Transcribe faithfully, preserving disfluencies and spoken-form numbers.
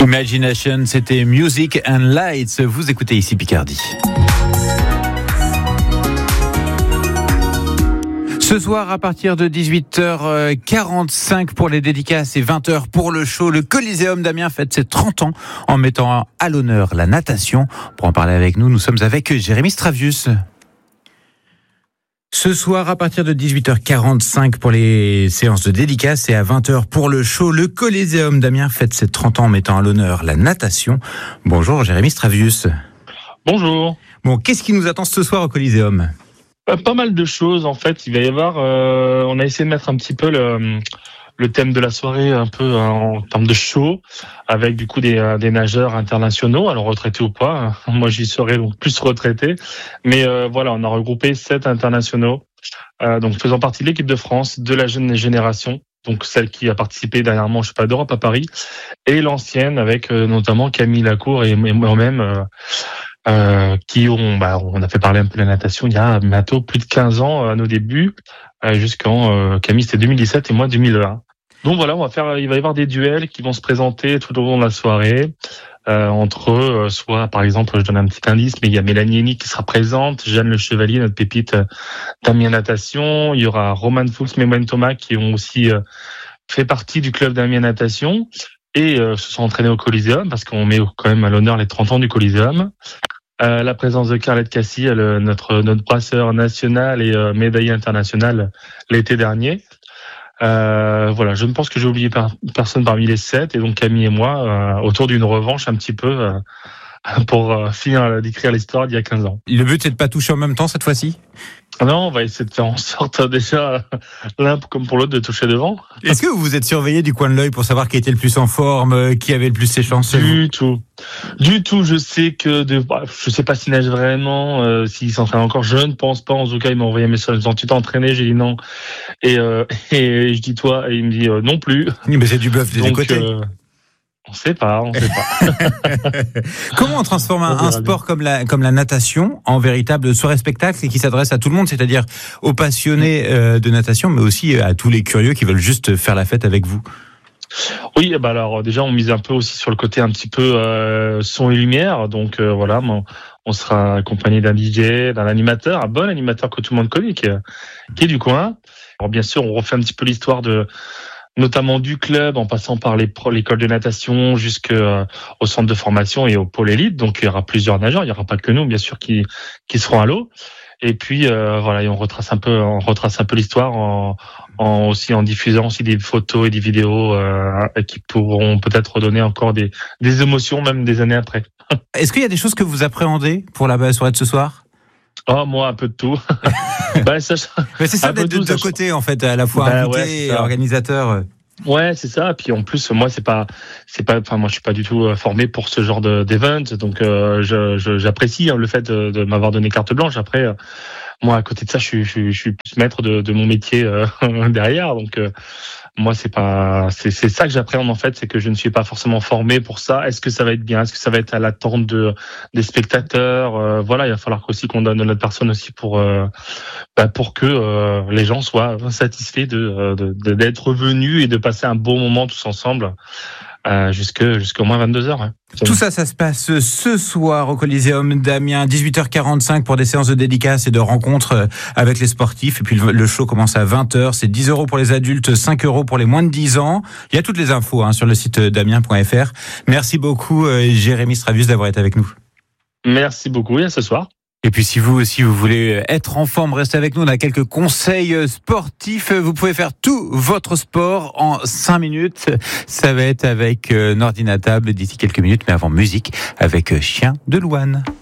Imagination, c'était Music and Lights. Vous écoutez ici Picardie. Ce soir, à partir de dix-huit heures quarante-cinq pour les dédicaces et vingt heures pour le show, le Coliseum d'Amiens fête ses trente ans en mettant à l'honneur la natation. Pour en parler avec nous, nous sommes avec Jérémy Stravius. Ce soir, à partir de dix-huit heures quarante-cinq pour les séances de dédicaces et à vingt heures pour le show, le Coliseum d'Amiens fête ses trente ans en mettant à l'honneur la natation. Bonjour Jérémy Stravius. Bonjour. Bon, qu'est-ce qui nous attend ce soir au Coliseum ? Pas mal de choses en fait. Il va y avoir. Euh, on a essayé de mettre un petit peu le, le thème de la soirée un peu en termes de show, avec du coup des, des nageurs internationaux, alors retraités ou pas. Moi, j'y serai donc plus retraité. Mais euh, voilà, on a regroupé sept internationaux, euh, donc faisant partie de l'équipe de France, de la jeune génération, donc celle qui a participé dernièrement, je sais pas, d'Europe à Paris, et l'ancienne avec euh, notamment Camille Lacour et, et moi-même. Euh, Euh, qui ont, bah, on a fait parler un peu de la natation il y a bientôt plus de quinze ans à nos débuts, euh, jusqu'en euh, Camille c'était deux mille dix-sept et moi deux mille un. Donc voilà, on va faire, il va y avoir des duels qui vont se présenter tout au long de la soirée euh, entre eux, soit par exemple, je donne un petit indice, mais il y a Mélanie Henny qui sera présente, Jeanne Le Chevalier, notre pépite euh, d'Amiens Natation, il y aura Roman Fuchs, Mémoine Thomas qui ont aussi euh, fait partie du club d'Amiens Natation et euh, se sont entraînés au Coliseum parce qu'on met quand même à l'honneur les trente ans du Coliseum. Euh, la présence de Carlette Cassis, elle, notre notre brasseur national et euh, médaillé international l'été dernier. Euh, voilà, je ne pense que j'ai oublié par, personne parmi les sept, et donc Camille et moi euh, autour d'une revanche un petit peu euh, pour euh, finir d'écrire l'histoire d'il y a quinze ans. Le but c'est de pas toucher en même temps cette fois-ci ? Non, on va essayer de faire en sorte déjà l'un comme pour l'autre de toucher devant. Est-ce que vous vous êtes surveillé du coin de l'œil pour savoir qui était le plus en forme, qui avait le plus ses chances ? Du tout, du tout. Je sais que de, je sais pas s'il nage vraiment, euh, s'il s'entraîne encore. Je ne pense pas. En tout cas, il m'a envoyé un message en disant tu t'es entraîné. J'ai dit non. Et euh, et je dis toi. Et il me dit euh, non plus. Mais c'est du bluff des deux côtés. Euh, On sait pas, on sait pas. Comment on transforme un, un sport comme la, comme la natation en véritable soirée spectacle et qui s'adresse à tout le monde, c'est-à-dire aux passionnés euh, de natation, mais aussi à tous les curieux qui veulent juste faire la fête avec vous? Oui, bah alors déjà on mise un peu aussi sur le côté un petit peu euh, son et lumière, donc euh, voilà, on, on sera accompagné d'un D J, d'un animateur, un bon animateur que tout le monde connaît, qui est, qui est du coin. Alors bien sûr, on refait un petit peu l'histoire de notamment du club, en passant par les pro, l'école de natation jusqu'au euh, centre de formation et au pôle élite. Donc il y aura plusieurs nageurs, il n'y aura pas que nous, bien sûr, qui qui seront à l'eau. Et puis euh, voilà, et on retrace un peu, on retrace un peu l'histoire en, en aussi en diffusant aussi des photos et des vidéos euh, qui pourront peut-être donner encore des des émotions même des années après. Est-ce qu'il y a des choses que vous appréhendez pour la soirée de ce soir? Oh, moi, un peu de tout. bah, ça, Mais c'est ça d'être de deux côtés, en fait, à la fois bah, invité ouais, et organisateur. Ouais, c'est ça. Puis en plus, moi, c'est pas, c'est pas, enfin, moi, je suis pas du tout formé pour ce genre de, d'event. Donc, euh, je, je, j'apprécie hein, le fait de, de m'avoir donné carte blanche. Après, euh, moi, à côté de ça, je suis, je suis, je suis plus maître de, de mon métier euh, derrière. Donc, euh, moi, c'est pas, c'est, c'est ça que j'appréhende en fait, c'est que je ne suis pas forcément formé pour ça. Est-ce que ça va être bien? Est-ce que ça va être à l'attente de des spectateurs? euh, Voilà, il va falloir aussi qu'on donne de notre personne aussi pour euh, bah, pour que euh, les gens soient satisfaits de, de, de d'être venus et de passer un bon moment tous ensemble. Euh, jusque jusqu'au moins vingt-deux heures. Hein. Tout ça, ça se passe ce soir au Coliseum d'Amiens, dix-huit heures quarante-cinq pour des séances de dédicaces et de rencontres avec les sportifs. Et puis le show commence à vingt heures. C'est dix euros pour les adultes, cinq euros pour les moins de dix ans. Il y a toutes les infos hein, sur le site damien point f r. Merci beaucoup, euh, Jérémy Stravius, d'avoir été avec nous. Merci beaucoup et à ce soir. Et puis si vous aussi vous voulez être en forme, restez avec nous, on a quelques conseils sportifs. Vous pouvez faire tout votre sport en cinq minutes. Ça va être avec Nordina Table d'ici quelques minutes, mais avant musique avec Chien de Louane.